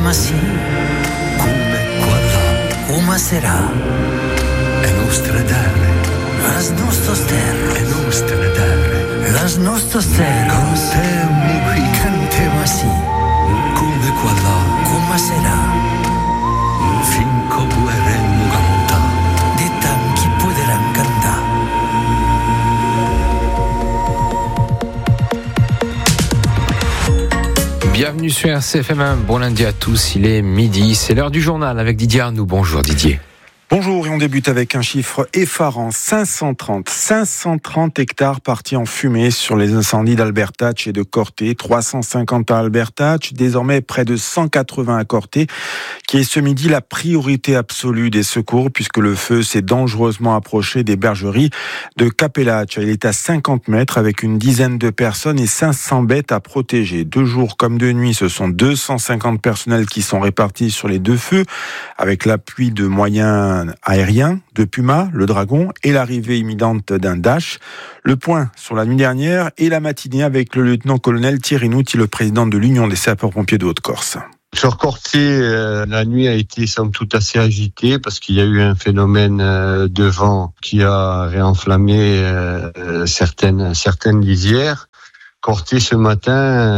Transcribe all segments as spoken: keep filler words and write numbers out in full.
ma sì, come qua là, come sarà? È nostra terra, Las nostras terras, è nostra terra. las nostras terras. Cantiamo qui, Cantema sì, come qua là, come sarà? finché vorremmo cantare. Di tanti poteranno cantare. Bienvenue sur R C F M un, bon lundi à tous, il est midi, c'est l'heure du journal avec Didier Arnoux. Bonjour Didier. Bonjour, et on débute avec un chiffre effarant, cinq cent trente. cinq cent trente hectares partis en fumée sur les incendies d'Albertach et de Corté, trois cent cinquante à Albertach, désormais près de cent quatre-vingts à Corté, qui est ce midi la priorité absolue des secours puisque le feu s'est dangereusement approché des bergeries de Capellach. Il est à cinquante mètres avec une dizaine de personnes et cinq cents bêtes à protéger. De jour comme de nuit, ce sont deux cent cinquante personnels qui sont répartis sur les deux feux avec l'appui de moyens aérien de Puma, le Dragon, et l'arrivée imminente d'un Dash. Le point sur la nuit dernière et la matinée avec le lieutenant-colonel Thierry Nouty, le président de l'Union des sapeurs-pompiers de Haute-Corse. Sur Corté, euh, la nuit a été somme toute assez agitée parce qu'il y a eu un phénomène euh, de vent qui a réenflammé euh, certaines certaines lisières. Corté ce matin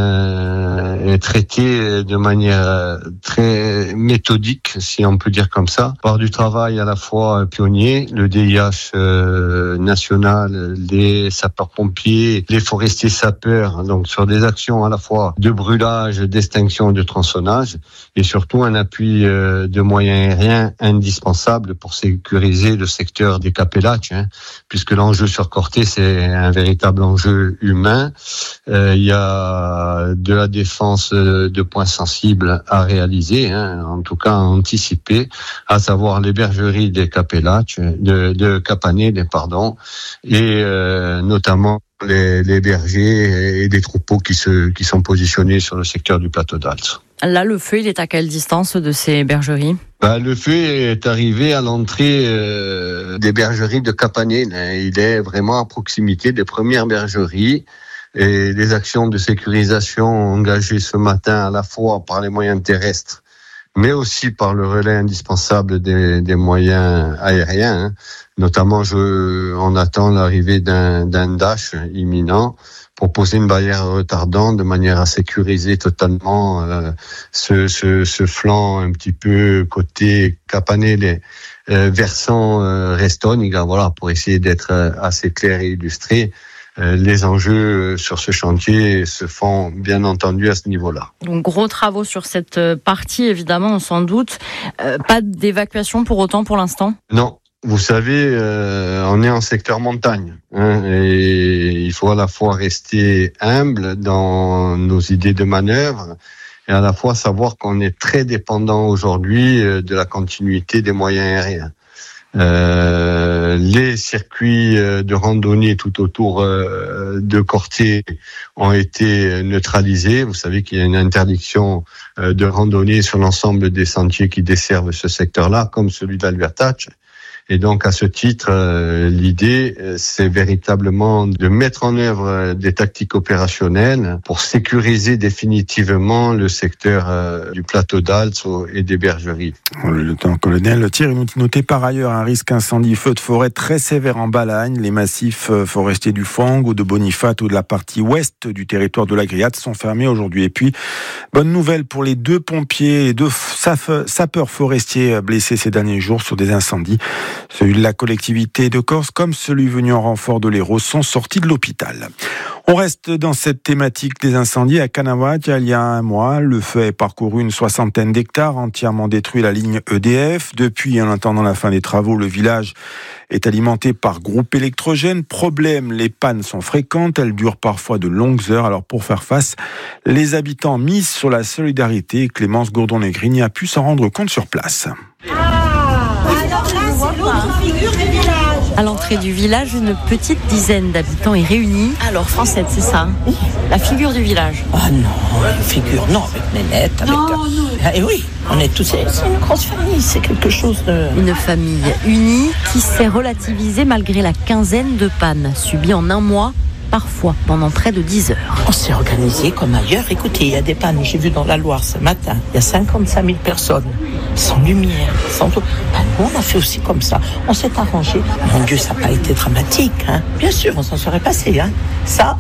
euh, est traité de manière euh, très méthodique, si on peut dire comme ça, par du travail à la fois pionnier, le D I H euh, national, les sapeurs-pompiers, les forestiers sapeurs, donc sur des actions à la fois de brûlage, d'extinction, de tronçonnage, et surtout un appui euh, de moyens aériens indispensable pour sécuriser le secteur des Capellach, hein, puisque l'enjeu sur Corté, c'est un véritable enjeu humain. Euh, il y a de la défense de points sensibles à réaliser, hein, en tout cas à anticiper, à savoir les bergeries des Capellach, de, de Capanet, pardon, et euh, notamment les, les bergers et les troupeaux qui, se, qui sont positionnés sur le secteur du plateau d'Alt. Là, le feu, il est à quelle distance de ces bergeries ? Bah, le feu est arrivé à l'entrée euh, des bergeries de Capanet. Il est vraiment à proximité des premières bergeries. Et les actions de sécurisation engagées ce matin à la fois par les moyens terrestres, mais aussi par le relais indispensable des, des moyens aériens. Hein. Notamment, je, on attend l'arrivée d'un, d'un Dash imminent pour poser une barrière retardante de manière à sécuriser totalement euh, ce, ce, ce flanc un petit peu côté Capanet, les euh, versants euh, Reston, voilà, pour essayer d'être euh, assez clair et illustré. Les enjeux sur ce chantier se font bien entendu à ce niveau-là. Donc gros travaux sur cette partie, évidemment, sans doute. Euh, pas d'évacuation pour autant pour l'instant ? Non. Vous savez, euh, on est en secteur montagne, hein, et il faut à la fois rester humble dans nos idées de manœuvre et à la fois savoir qu'on est très dépendant aujourd'hui de la continuité des moyens aériens. Euh, les circuits de randonnée tout autour euh, de Corté ont été neutralisés. Vous savez qu'il y a une interdiction euh, de randonnée sur l'ensemble des sentiers qui desservent ce secteur-là, comme celui d'Albertach. Et donc, à ce titre, euh, l'idée, c'est véritablement de mettre en œuvre des tactiques opérationnelles pour sécuriser définitivement le secteur euh, du plateau d'Alt et des bergeries. Le lieutenant-colonel Thierry Nouty notait par ailleurs un risque incendie feu de forêt très sévère en Balagne. Les massifs forestiers du Fang ou de Bonifat ou de la partie ouest du territoire de la Griade sont fermés aujourd'hui. Et puis, bonne nouvelle pour les deux pompiers et deux sapeurs forestiers blessés ces derniers jours sur des incendies. Celui de la collectivité de Corse comme celui venu en renfort de l'Hérault sont sortis de l'hôpital. On reste dans cette thématique des incendies à Kanawat. Il y a un mois, le feu a parcouru une soixantaine d'hectares, entièrement détruit la ligne E D F. Depuis, en attendant la fin des travaux, le village est alimenté par groupe électrogène. Problème, les pannes sont fréquentes, elles durent parfois de longues heures. Alors pour faire face, les habitants misent sur la solidarité. Clémence Gourdon-Negrini a pu s'en rendre compte sur place. À l'entrée du village, une petite dizaine d'habitants est réunie. Alors, Francette, c'est ça, la figure du village. Ah non, la figure, non, avec Nénette, avec... Non, non. Ah, et oui, on est tous... C'est une grosse famille, c'est quelque chose de... Une famille unie qui s'est relativisée malgré la quinzaine de pannes subies en un mois parfois pendant près de dix heures. On s'est organisé comme ailleurs. Écoutez, il y a des pannes. J'ai vu dans la Loire ce matin, il y a cinquante-cinq mille personnes, sans lumière, sans eau. Ben, nous, on a fait aussi comme ça. On s'est arrangé. Mon Dieu, ça n'a pas été dramatique. Hein. Bien sûr, on s'en serait passé. Hein. Ça...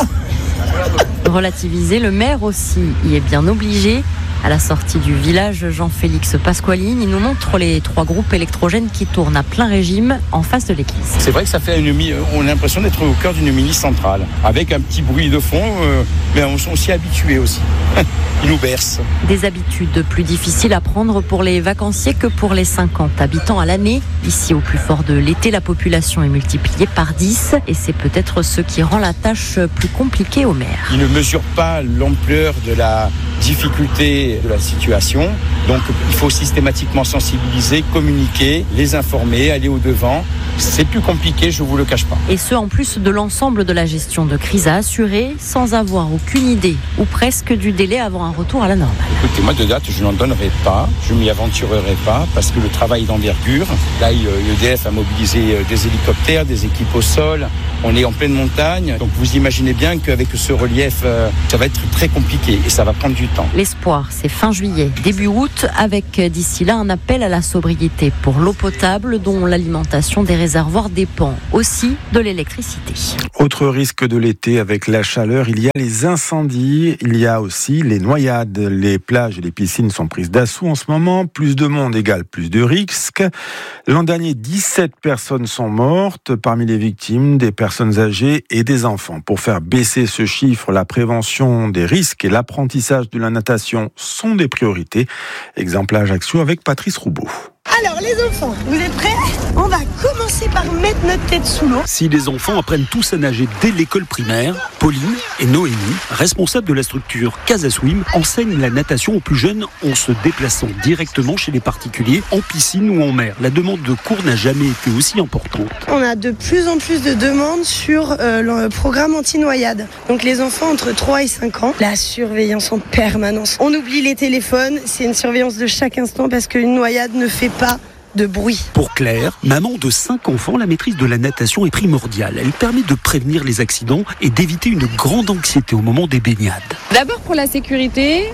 Relativiser, le maire aussi y est bien obligé. À la sortie du village, Jean-Félix Pasqualini nous montre les trois groupes électrogènes qui tournent à plein régime en face de l'église. C'est vrai que ça fait une, on a l'impression d'être au cœur d'une mini-centrale, avec un petit bruit de fond, euh, mais on, on s'y est habitué aussi. Il nous berce. Des habitudes plus difficiles à prendre pour les vacanciers que pour les cinquante habitants à l'année. Ici, au plus fort de l'été, la population est multipliée par dix et c'est peut-être ce qui rend la tâche plus compliquée au maire. Il ne mesure pas l'ampleur de la difficulté de la situation. Donc il faut systématiquement sensibiliser, communiquer, les informer, aller au-devant. C'est plus compliqué, je ne vous le cache pas. Et ce, en plus de l'ensemble de la gestion de crise à assurer, sans avoir aucune idée, ou presque du délai avant un retour à la normale. Écoutez, moi de date, je n'en donnerai pas, je ne m'y aventurerai pas, parce que le travail est d'envergure. Là, E D F a mobilisé des hélicoptères, des équipes au sol. On est en pleine montagne, donc vous imaginez bien qu'avec ce relief, ça va être très compliqué et ça va prendre du temps. L'espoir, c'est fin juillet, début août, avec d'ici là un appel à la sobriété pour l'eau potable, dont l'alimentation des réservoirs dépend aussi de l'électricité. Autre risque de l'été avec la chaleur, il y a les incendies, il y a aussi les noyades. Les plages et les piscines sont prises d'assaut en ce moment. Plus de monde égale plus de risques. L'an dernier, dix-sept personnes sont mortes. Parmi les victimes, des personnes âgées et des enfants. Pour faire baisser ce chiffre, la prévention des risques et l'apprentissage de la natation sont des priorités. Exemple à Ajaccio avec Patrice Roubaud. Alors les enfants, vous êtes prêts ? On va commencer par mettre notre tête sous l'eau. Si les enfants apprennent tous à nager dès l'école primaire, Pauline et Noémie, responsables de la structure Casa Swim, enseignent la natation aux plus jeunes en se déplaçant directement chez les particuliers, en piscine ou en mer. La demande de cours n'a jamais été aussi importante. On a de plus en plus de demandes sur euh, le programme anti-noyade. Donc les enfants entre trois et cinq ans, la surveillance en permanence. On oublie les téléphones, c'est une surveillance de chaque instant parce qu'une noyade ne fait pas de bruit. Pour Claire, maman de cinq enfants, la maîtrise de la natation est primordiale. Elle permet de prévenir les accidents et d'éviter une grande anxiété au moment des baignades. D'abord pour la sécurité,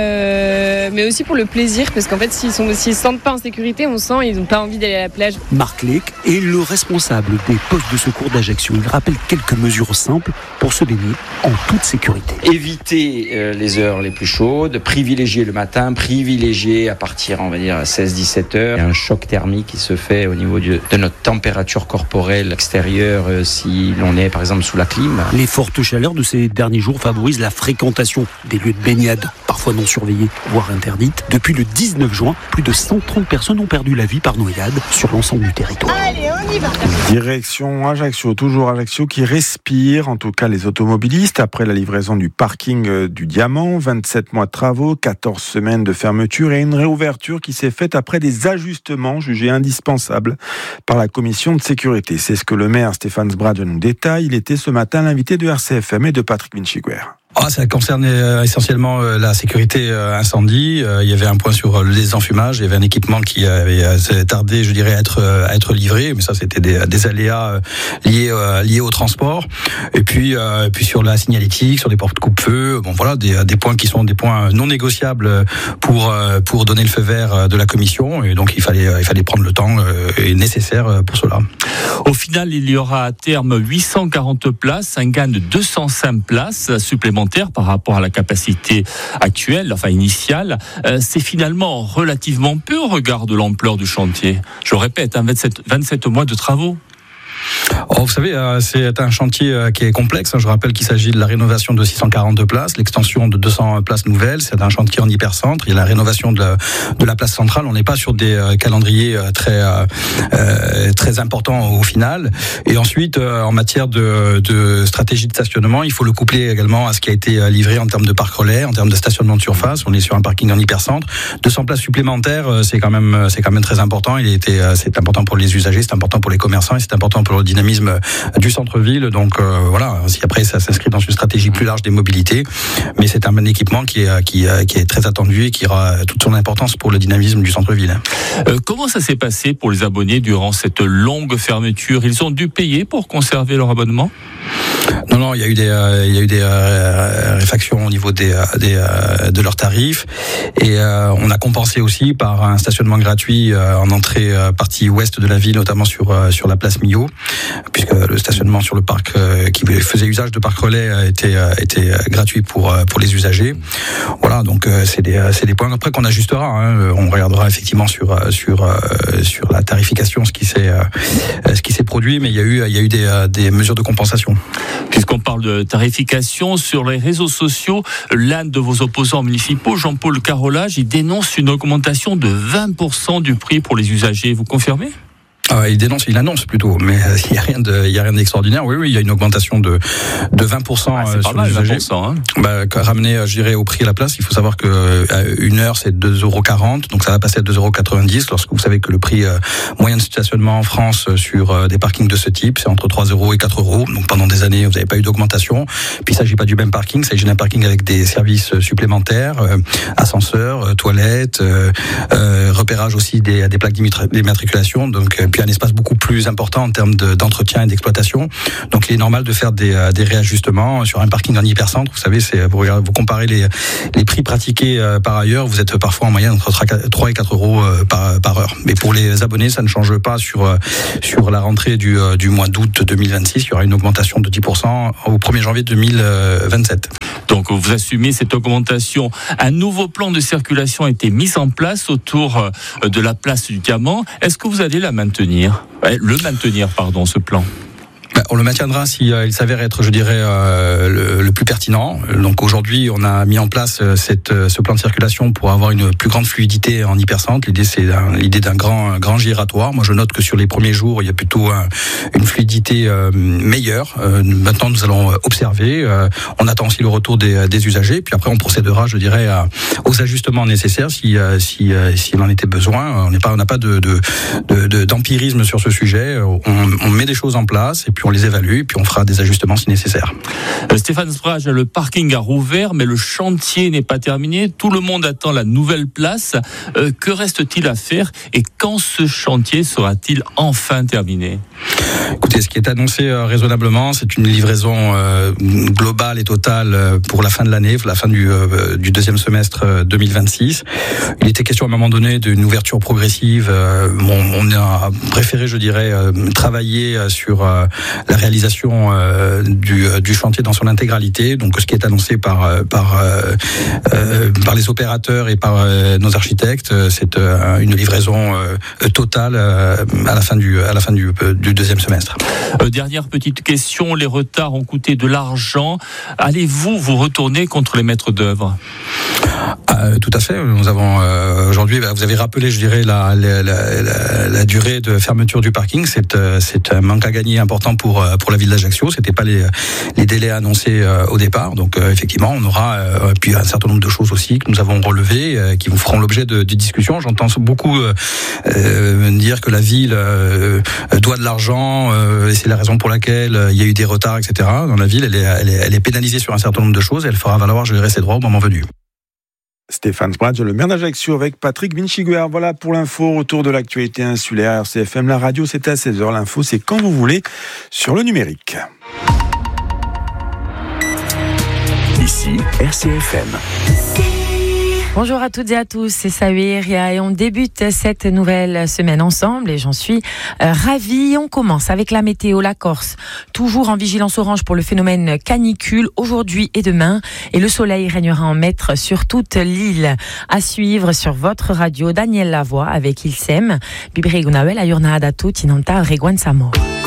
euh, mais aussi pour le plaisir, parce qu'en fait, s'ils ne se sentent pas en sécurité, on sent qu'ils n'ont pas envie d'aller à la plage. Marc Lec est le responsable des postes de secours d'Ajaccio. Il rappelle quelques mesures simples pour se baigner en toute sécurité. Éviter euh, les heures les plus chaudes, privilégier le matin, privilégier à partir, on va dire, à seize à dix-sept heures. Il y a un choc thermique qui se fait au niveau de, de notre température corporelle extérieure euh, si l'on est par exemple sous la clim. Les fortes chaleurs de ces derniers jours favorisent la fréquentation des lieux de baignade, parfois non surveillés, voire interdites. Depuis le dix-neuf juin, plus de cent trente personnes ont perdu la vie par noyade sur l'ensemble du territoire. Allez, on y va. Direction Ajaccio, toujours Ajaccio qui respire, en tout cas les automobilistes, après la livraison du parking du Diamant, vingt-sept mois de travaux, quatorze semaines de fermeture et une réouverture qui s'est faite après des ajustements jugé indispensable par la commission de sécurité. C'est ce que le maire Stéphane Sbradja nous détaille. Il était ce matin l'invité de R C F M et de Patrick Vinchiguer. Ah, ça concernait euh, essentiellement euh, la sécurité euh, incendie. Euh, il y avait un point sur euh, le désenfumage. Il y avait un équipement qui avait euh, tardé, je dirais, à être, euh, à être livré. Mais ça, c'était des, des aléas euh, liés, euh, liés au transport. Et puis, euh, puis sur la signalétique, sur des portes coupe-feu. Bon, voilà, des, des points qui sont des points non négociables pour, euh, pour donner le feu vert de la commission. Et donc, il fallait, il fallait prendre le temps euh, nécessaire pour cela. Au final, il y aura à terme huit cent quarante places, un gain de deux cent cinq places supplémentaires par rapport à la capacité actuelle, enfin initiale. Euh, c'est finalement relativement peu au regard de l'ampleur du chantier. Je répète, hein, vingt-sept, vingt-sept mois de travaux. Oh, vous savez, euh, c'est un chantier euh, qui est complexe. Je rappelle qu'il s'agit de la rénovation de six cent quarante places, l'extension de deux cents places nouvelles. C'est un chantier en hypercentre. Il y a la rénovation de la, de la place centrale. On n'est pas sur des euh, calendriers euh, très euh, très importants au final. Et ensuite, euh, en matière de, de stratégie de stationnement, il faut le coupler également à ce qui a été livré en termes de parc relais, en termes de stationnement de surface. On est sur un parking en hypercentre. deux cents places supplémentaires, c'est quand même c'est quand même très important. Il était, c'est important pour les usagers, c'est important pour les commerçants et c'est important pour le dynamisme du centre-ville. Donc euh, voilà, si après ça s'inscrit dans une stratégie plus large des mobilités, mais c'est un équipement qui est, qui, qui est très attendu et qui aura toute son importance pour le dynamisme du centre-ville. Euh, comment ça s'est passé pour les abonnés durant cette longue fermeture? Ils ont dû payer pour conserver leur abonnement? Non, non, il y a eu des, euh, il y a eu des euh, réfactions au niveau des, des euh, de leurs tarifs, et euh, on a compensé aussi par un stationnement gratuit euh, en entrée euh, partie ouest de la ville, notamment sur euh, sur la place Millau, puisque le stationnement sur le parc euh, qui faisait usage de parc relais euh, était euh, était gratuit pour euh, pour les usagers. Voilà, donc euh, c'est des c'est des points après qu'on ajustera. Hein. On regardera effectivement sur sur euh, sur la tarification ce qui s'est euh, ce qui s'est produit, mais il y a eu il y a eu des euh, des mesures de compensation. Puisqu'on parle de tarification, sur les réseaux sociaux, l'un de vos opposants municipaux, Jean-Paul Carolage, il dénonce une augmentation de vingt pour cent du prix pour les usagers. Vous confirmez ? Ah, il dénonce, il annonce plutôt, mais euh, il n'y a rien de, il y a rien d'extraordinaire. Oui, oui, il y a une augmentation de de vingt pour cent ah, c'est sur pas les mal, usagers. vingt pour cent, hein. Bah, ramené, je dirais, au prix à la place, il faut savoir que euh, une heure c'est deux euros quarante, donc ça va passer à deux euros quatre-vingt-dix. Lorsque vous savez que le prix euh, moyen de stationnement en France euh, sur euh, des parkings de ce type, c'est entre trois euros et quatre euros. Donc pendant des années, vous n'avez pas eu d'augmentation. Puis il s'agit pas du même parking, il s'agit d'un parking avec des services supplémentaires, euh, ascenseurs, euh, toilettes, euh, euh, repérage aussi des, des plaques d'immatriculation. Donc euh, puis un espace beaucoup plus important en termes de, d'entretien et d'exploitation. Donc il est normal de faire des, des réajustements sur un parking en hypercentre. Vous savez, c'est vous, regardez, vous comparez les, les prix pratiqués euh, par ailleurs, vous êtes parfois en moyenne entre trois et quatre euros euh, par, par heure. Mais pour les abonnés, ça ne change pas sur, euh, sur la rentrée du, euh, du mois d'août deux mille vingt-six. Il y aura une augmentation de dix pour cent au premier janvier deux mille vingt-sept. Donc vous assumez cette augmentation. Un nouveau plan de circulation a été mis en place autour de la place du Diamant. Est-ce que vous allez la maintenir ? Le maintenir, pardon, ce plan. On le maintiendra si euh, il s'avère être, je dirais, euh, le, le plus pertinent. Donc aujourd'hui, on a mis en place euh, cette, euh, ce plan de circulation pour avoir une plus grande fluidité en hypercentre. L'idée, c'est un, l'idée d'un grand, un grand giratoire. Moi, je note que sur les premiers jours, il y a plutôt un, une fluidité euh, meilleure. Euh, maintenant, nous allons observer. Euh, on attend aussi le retour des, des usagers. Puis après, on procédera, je dirais, à, aux ajustements nécessaires si, euh, si, euh, s'il en était besoin. On n'est pas, on n'a pas de, de, de, de, d'empirisme sur ce sujet. On, on met des choses en place et puis on les évalue, puis on fera des ajustements si nécessaire. Stéphane Sprage, le parking a rouvert, mais le chantier n'est pas terminé. Tout le monde attend la nouvelle place. Euh, que reste-t-il à faire et quand ce chantier sera-t-il enfin terminé ? Écoutez, ce qui est annoncé euh, raisonnablement, c'est une livraison euh, globale et totale euh, pour la fin de l'année, pour la fin du, euh, du deuxième semestre euh, deux mille vingt-six. Il était question à un moment donné d'une ouverture progressive. Euh, bon, on a préféré, je dirais, euh, travailler euh, sur euh, la réalisation euh, du, du chantier dans son intégralité. Donc, ce qui est annoncé par par euh, euh, par les opérateurs et par euh, nos architectes, c'est euh, une livraison euh, totale euh, à la fin du à la fin du, du deuxième semestre. Euh, dernière petite question, les retards ont coûté de l'argent. Allez-vous vous retourner contre les maîtres d'œuvre ? Euh, tout à fait. Nous avons euh, aujourd'hui, vous avez rappelé, je dirais, la, la, la, la, la durée de fermeture du parking. C'est, euh, c'est un manque à gagner important pour pour la ville d'Ajaccio. C'était pas les les délais annoncés euh, au départ. Donc euh, effectivement, on aura euh, puis un certain nombre de choses aussi que nous avons relevées, euh, qui vous feront l'objet de, de discussions. J'entends beaucoup euh, euh, dire que la ville euh, doit de l'argent euh, et c'est la raison pour laquelle euh, il y a eu des retards, et cetera. Dans la ville, elle est elle est, elle est pénalisée sur un certain nombre de choses. Et elle fera valoir, je dirais, ses droits au moment venu. Stéphane Sprage, le maire d'Ajaccio avec Patrick Vinciguer. Voilà pour l'info, retour de l'actualité insulaire. R C F M, la radio, c'était à seize heures. L'info, c'est quand vous voulez sur le numérique. Ici, R C F M. Bonjour à toutes et à tous, c'est Sahuria et on débute cette nouvelle semaine ensemble et j'en suis euh, ravie. On commence avec la météo, la Corse, toujours en vigilance orange pour le phénomène canicule aujourd'hui et demain et le soleil régnera en maître sur toute l'île. À suivre sur votre radio, Daniel Lavoie avec Ilsem, Bibri Gunawel, Ayurna Adatu, Tinanta, Reguan Samo.